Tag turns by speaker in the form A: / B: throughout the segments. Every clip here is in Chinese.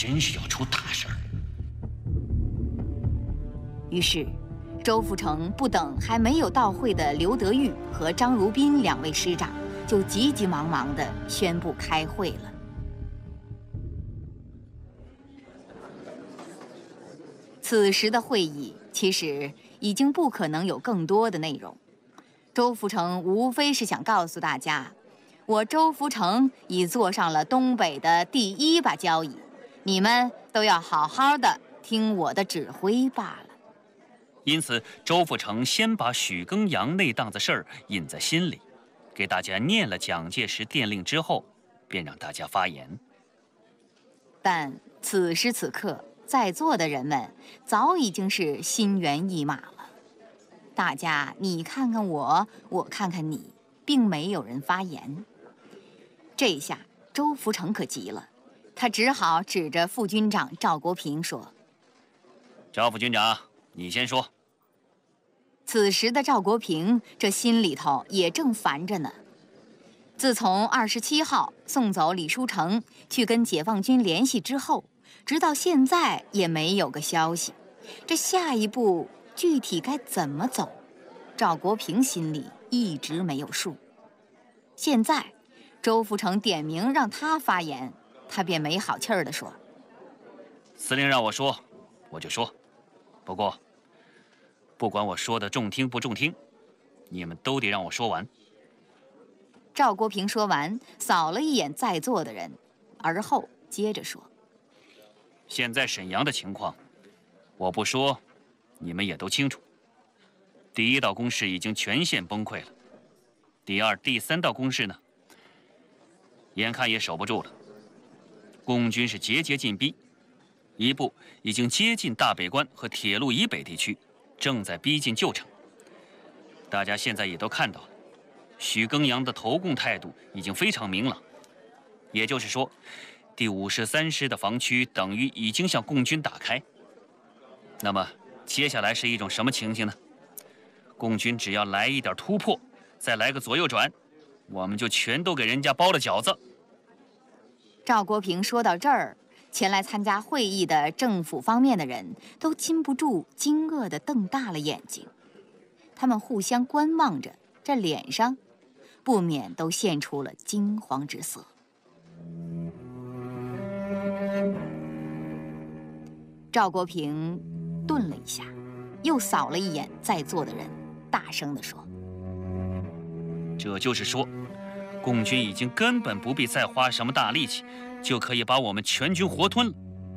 A: 真是要出大事儿。
B: 于是，周福成不等还没有到会的刘德裕和张如宾2位师长，就急急忙忙地宣布开会了。此时的会议其实已经不可能有更多的内容，周福成无非是想告诉大家，我周福成已坐上了东北的第1把交椅，你们都要好好的听我的指挥罢了。
A: 因此，周福成先把许耕阳那档子事儿印在心里，给大家念了蒋介石电令之后，便让大家发言。
B: 但此时此刻，在座的人们早已经是心猿意马了。大家你看看我，我看看你，并没有人发言。这下周福成可急了，他只好指着副军长赵国平说：“
A: 赵副军长，你先说。”
B: 此时的赵国平这心里头也正烦着呢。自从27号送走李书成去跟解放军联系之后，直到现在也没有个消息。这下一步具体该怎么走，赵国平心里一直没有数。现在周福成点名让他发言，他便没好气儿地说：“
A: 司令让我说，我就说。不过，不管我说的中听不中听，你们都得让我说完。”
B: 赵国平说完，扫了一眼在座的人，而后接着说：“
A: 现在沈阳的情况，我不说，你们也都清楚。第1道攻势已经全线崩溃了，第2、第3道攻势呢，眼看也守不住了。共军是节节进逼，一部已经接近大北关和铁路以北地区，正在逼近旧城。大家现在也都看到了，许耕阳的投共态度已经非常明朗，也就是说，第53师的防区等于已经向共军打开。那么接下来是一种什么情形呢？共军只要来一点突破，再来个左右转，我们就全都给人家包了饺子。”
B: 赵国平说到这儿，前来参加会议的政府方面的人都禁不住惊愕地瞪大了眼睛，他们互相观望着，这脸上不免都现出了惊慌之色。赵国平顿了一下，又扫了一眼在座的人，大声地说：“
A: 这就是说，共军已经根本不必再花什么大力气，就可以把我们全军活吞了。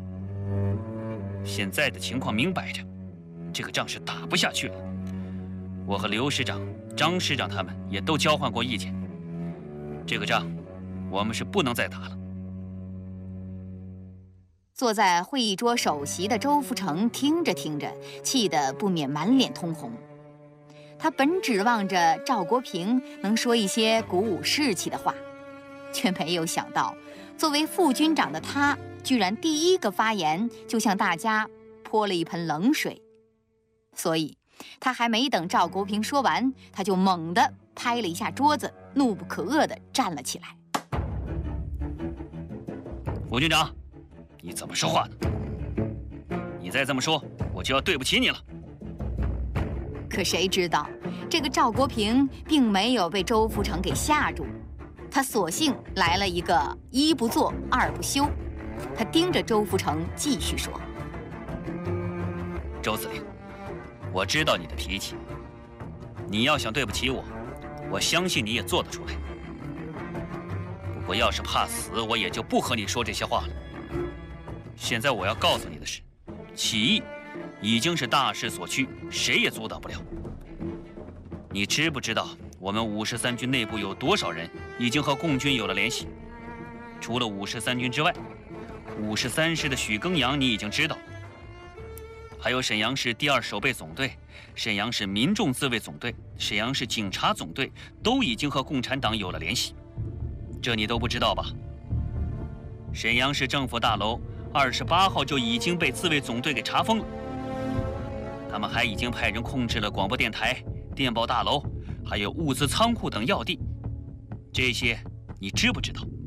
A: 现在的情况明摆着，这个仗是打不下去了。我和刘师长、张师长他们也都交换过意见，这个仗我们是不能再打了。”
B: 坐在会议桌首席的周福成听着听着，气得不免满脸通红。他本指望着赵国平能说一些鼓舞士气的话，却没有想到，作为副军长的他，居然第1个发言就向大家泼了一盆冷水。所以，他还没等赵国平说完，他就猛地拍了一下桌子，怒不可遏地站了起来。
A: 副军长，你怎么说话呢？你再这么说，我就要对不起你了。
B: 可谁知道，这个赵国平并没有被周福成给吓住，他索性来了一个1不做2不休。他盯着周福成继续说：“
A: 周司令，我知道你的脾气，你要想对不起我，我相信你也做得出来。不过要是怕死，我也就不和你说这些话了。现在我要告诉你的是，起义已经是大势所趋，谁也阻挡不了。你知不知道我们53军内部有多少人已经和共军有了联系？除了53军之外，53师的许耕阳你已经知道，还有沈阳市第2守备总队、沈阳市民众自卫总队、沈阳市警察总队都已经和共产党有了联系，这你都不知道吧？沈阳市政府大楼28号就已经被自卫总队给查封了，他们还已经派人控制了广播电台、电报大楼，还有物资仓库等要地，这些你知不知道？